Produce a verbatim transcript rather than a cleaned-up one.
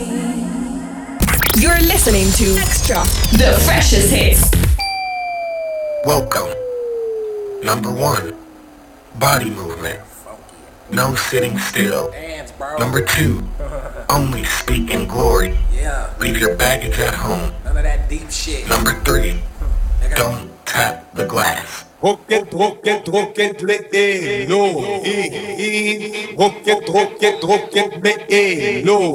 You're listening to Extra, the freshest hits. Welcome. Number one, body movement. No sitting still. Number two, only speak in glory. Leave your baggage at home. None of that deep shit. Number three, don't tap the glass. Rocket, rocket, rocket, let it low. Rocket, rocket, rocket, let it low.